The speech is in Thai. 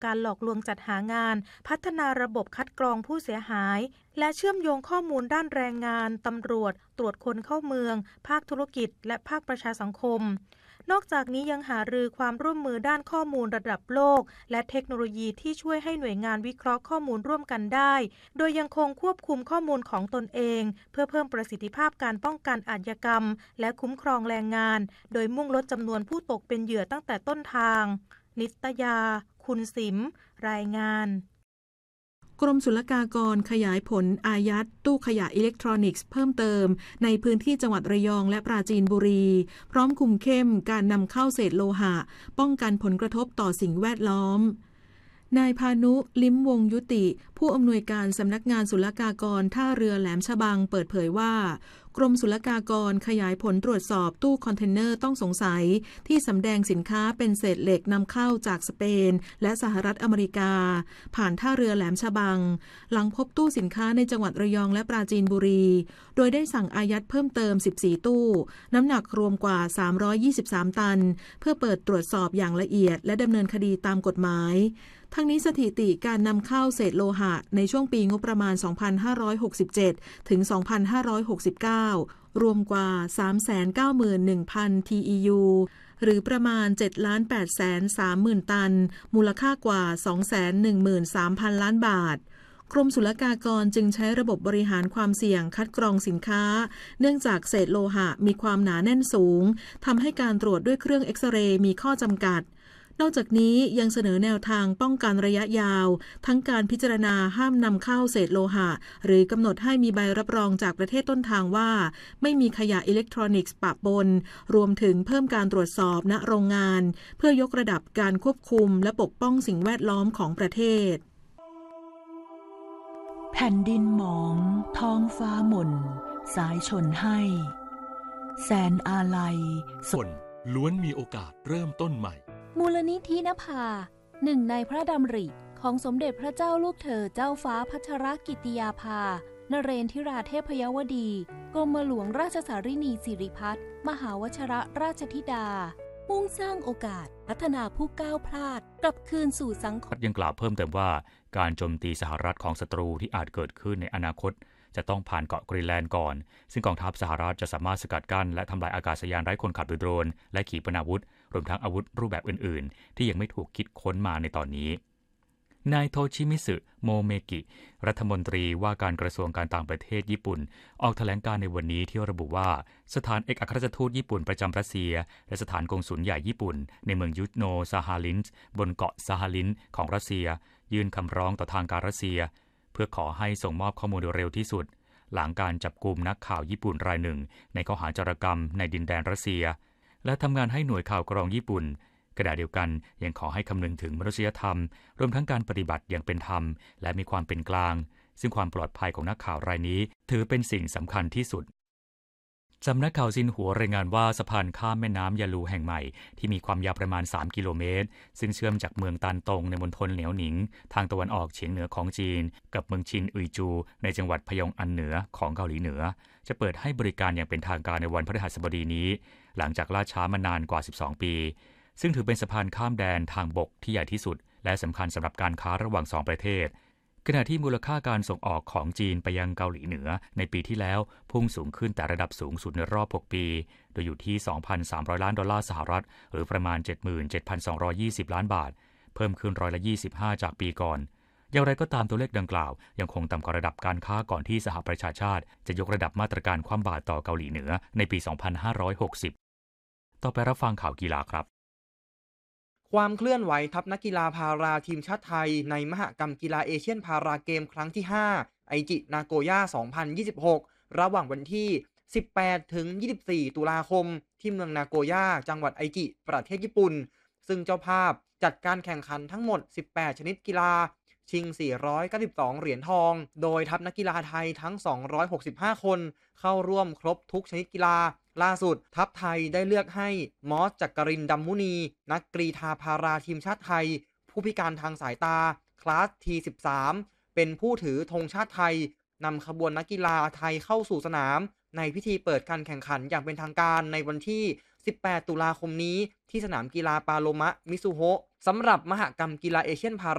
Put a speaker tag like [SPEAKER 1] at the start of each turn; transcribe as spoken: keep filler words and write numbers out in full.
[SPEAKER 1] การหลอกลวงจัดหางานพัฒนาระบบคัดกรองผู้เสียหายและเชื่อมโยงข้อมูลด้านแรงงานตำรวจตรวจคนเข้าเมืองภาคธุรกิจและภาคประชาสังคมนอกจากนี้ยังหารือความร่วมมือด้านข้อมูลระดับโลกและเทคโนโลยีที่ช่วยให้หน่วยงานวิเคราะห์ข้อมูลร่วมกันได้โดยยังคงควบคุมข้อมูลของตนเองเพื่อเพิ่มประสิทธิภาพการป้องกันอาชญากรรมและคุ้มครองแรงงานโดยมุ่งลดจำนวนผู้ตกเป็นเหยื่อตั้งแต่ต้นทางนิตยาคุณสิมรายงาน
[SPEAKER 2] กรมศุลกากรขยายผลอายัดตู้ขยะอิเล็กทรอนิกส์เพิ่มเติมในพื้นที่จังหวัดระยองและปราจีนบุรีพร้อมคุมเข้มการนำเข้าเศษโลหะป้องกันผลกระทบต่อสิ่งแวดล้อมนายพานุลิ้มวงยุติผู้อำนวยการสำนักงานศุลกากรท่าเรือแหลมฉบังเปิดเผยว่ากรมศุลกากรขยายผลตรวจสอบตู้คอนเทนเนอร์ต้องสงสัยที่สำแดงสินค้าเป็นเศษเหล็กนำเข้าจากสเปนและสหรัฐอเมริกาผ่านท่าเรือแหลมฉบังหลังพบตู้สินค้าในจังหวัดระยองและปราจีนบุรีโดยได้สั่งอายัดเพิ่มเติมสิบสี่ตู้น้ำหนักรวมกว่าสามร้อยยี่สิบสามตันเพื่อเปิดตรวจสอบอย่างละเอียดและดำเนินคดีตามกฎหมายทั้งนี้สถิติการนำเข้าเศษโลหะในช่วงปีงบประมาณ สองพันห้าร้อยหกสิบเจ็ด ถึง สองพันห้าร้อยหกสิบเก้า รวมกว่า สามแสนเก้าหมื่นหนึ่งพัน ที อี ยู หรือประมาณ เจ็ดล้านแปดแสนสามหมื่น ตันมูลค่ากว่า สองแสนหนึ่งหมื่นสามพัน ล้านบาทกรมศุลกากรจึงใช้ระบบบริหารความเสี่ยงคัดกรองสินค้าเนื่องจากเศษโลหะมีความหนาแน่นสูงทำให้การตรวจด้วยเครื่องเอ็กซเรย์มีข้อจำกัดนอกจากนี้ยังเสนอแนวทางป้องกันระยะยาวทั้งการพิจารณาห้ามนำเข้าเศษโลหะหรือกำหนดให้มีใบรับรองจากประเทศต้นทางว่าไม่มีขยะอิเล็กทรอนิกส์ปะปนรวมถึงเพิ่มการตรวจสอบณโรงงานเพื่อยกระดับการควบคุมและปกป้องสิ่งแวดล้อมของประเทศ
[SPEAKER 3] แผ่นดินหมองท้องฟ้าหม่นสายชนให้แสนอาลัย
[SPEAKER 4] คนล้วนมีโอกาสเริ่มต้นใหม่
[SPEAKER 5] มูลนิธินภาหนึ่งในพระดำริของสมเด็จพระเจ้าลูกเธอเจ้าฟ้าพัชรกิติยาภานเรนทิราเทพยวดีกรมหลวงราชสารินีสิริพัฒน์มหาวชรราชธิดามุ่งสร้างโอกาสพัฒนาผู้ก้าวพลาดกลับคืนสู่สังคม
[SPEAKER 6] ยังกล่าวเพิ่มเติมว่าการโจมตีสหรัฐของศัตรูที่อาจเกิดขึ้นในอนาคตจะต้องผ่านเกาะกรีนแลนด์ก่อนซึ่งกองทัพสหรัฐจะสามารถสกัดกั้นและทำลายอากาศยานไร้คนขับโดยโดรนและขีปนาวุธรวมทั้งอาวุธรูปแบบอื่นๆที่ยังไม่ถูกคิดค้นมาในตอนนี้นายโทชิมิสึโมเมกิรัฐมนตรีว่าการกระทรวงการต่างประเทศญี่ปุ่นออกแถลงการในวันนี้ที่ระบุว่าสถานเอกอัครราชทูตญี่ปุ่นประจำรัสเซียและสถานกงสุลใหญ่ญี่ปุ่นในเมืองยูโนซาฮาลินส์บนเกาะซาฮาลินของรัสเซียยื่นคำร้องต่อทางการรัสเซียเพื่อขอให้ส่งมอบข้อมูลโดยเร็วที่สุดหลังการจับกุมนักข่าวญี่ปุ่นรายหนึ่งในข้อหาจารกรรมในดินแดนรัสเซียและทำงานให้หน่วยข่าวกรองญี่ปุ่นขณะเดียวกันยังขอให้คำนึงถึงมนุษยธรรมรวมทั้งการปฏิบัติอย่างเป็นธรรมและมีความเป็นกลางซึ่งความปลอดภัยของนักข่าวรายนี้ถือเป็นสิ่งสำคัญที่สุดสำนักข่าวซินหัวรายงานว่าสะพานข้ามแม่น้ำยาลูแห่งใหม่ที่มีความยาวประมาณสามกิโลเมตรซึ่งเชื่อมจากเมืองตันตงในมณฑลเหลียวหนิงทางตะวันออกเฉียงเหนือของจีนกับเมืองชินอุยจูในจังหวัดพยองอันเหนือของเกาหลีเหนือจะเปิดให้บริการอย่างเป็นทางการในวันพฤหัสบดีนี้หลังจากล่าช้ามานานกว่าสิบสองปีซึ่งถือเป็นสะพานข้ามแดนทางบกที่ใหญ่ที่สุดและสำคัญสำหรับการค้าระหว่างสองประเทศขณะที่มูลค่าการส่งออกของจีนไปยังเกาหลีเหนือในปีที่แล้วพุ่งสูงขึ้นแต่ระดับสูงสุดในรอบหกปีโดยอยู่ที่ สองพันสามร้อย ล้านดอลลาร์สหรัฐหรือประมาณ เจ็ดหมื่นเจ็ดพันสองร้อยยี่สิบ ล้านบาทเพิ่มขึ้นร้อยละยี่สิบห้าจากปีก่อนอย่างไรก็ตามตัวเลขดังกล่าวยังคงต่ำกว่าระดับการค้าก่อนที่สหประชาชาติจะยกระดับมาตรการคว่ำบาตรต่อเกาหลีเหนือในปี สองพันห้าร้อยหกสิบ ต่อไปรับฟังข่าวกีฬาครับ
[SPEAKER 7] ความเคลื่อนไหวทัพนักกีฬาพาราทีมชาติไทยในมหกรรมกีฬาเอเชียนพาราเกมครั้งที่ห้าไอจินาโกย่าสองพันยี่สิบหกระหว่างวันที่สิบแปดถึงยี่สิบสี่ตุลาคมที่เมืองนาโกย่าจังหวัดไอจิประเทศญี่ปุ่นซึ่งเจ้าภาพจัดการแข่งขันทั้งหมดสิบแปดชนิดกีฬาชิงสี่ร้อยเก้าสิบสองเหรียญทองโดยทัพนักกีฬาไทยทั้งสองร้อยหกสิบห้าคนเข้าร่วมครบทุกชนิดกีฬาล่าสุดทัพไทยได้เลือกให้มอสจักรินทร์ดำมุนีนักกรีฑาพาราทีมชาติไทยผู้พิการทางสายตาคลาส ที สิบสาม เป็นผู้ถือธงชาติไทยนำขบวนนักกีฬาไทยเข้าสู่สนามในพิธีเปิดการแข่งขันอย่างเป็นทางการในวันที่สิบแปดตุลาคมนี้ที่สนามกีฬาปาโลมะมิซุโฮะสำหรับมหกรรมกีฬาเอเชียนพา